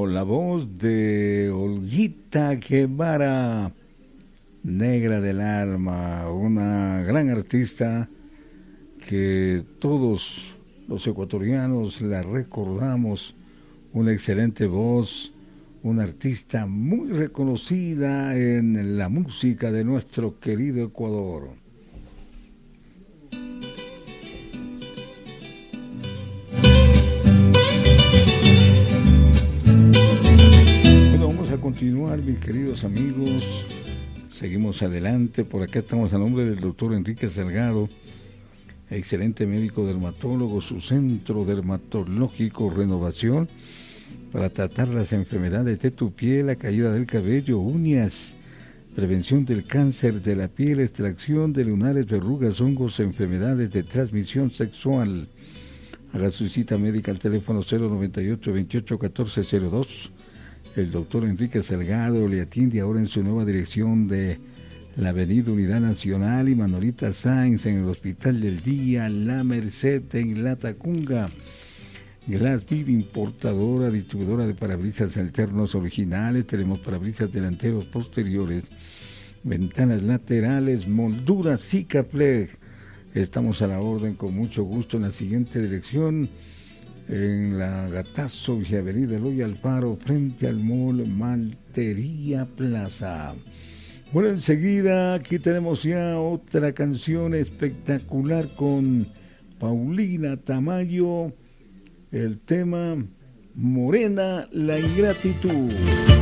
con la voz de Olguita Guevara, Negra del Alma, una gran artista que todos los ecuatorianos la recordamos, una excelente voz, una artista muy reconocida en la música de nuestro querido Ecuador. Bueno, vamos a continuar, mis queridos amigos. Seguimos adelante. Por acá estamos a nombre del doctor Enrique Salgado, excelente médico dermatólogo, su centro dermatológico Renovación, para tratar las enfermedades de tu piel, la caída del cabello, uñas, prevención del cáncer de la piel, extracción de lunares, verrugas, hongos, enfermedades de transmisión sexual. Haga su cita médica al teléfono 098-28-1402. El doctor Enrique Salgado le atiende ahora en su nueva dirección de la Avenida Unidad Nacional y Manolita Sáenz, en el Hospital del Día La Merced, en La Tacunga. Glassbead, importadora, distribuidora de parabrisas alternos originales. Tenemos parabrisas delanteros, posteriores, ventanas laterales, molduras Cicaplex. Estamos a la orden con mucho gusto en la siguiente dirección, en la Gatazo y Avenida Eloy Alfaro, frente al Mall Maltería Plaza. Bueno, enseguida aquí tenemos ya otra canción espectacular con Paulina Tamayo, el tema Morena la Ingratitud.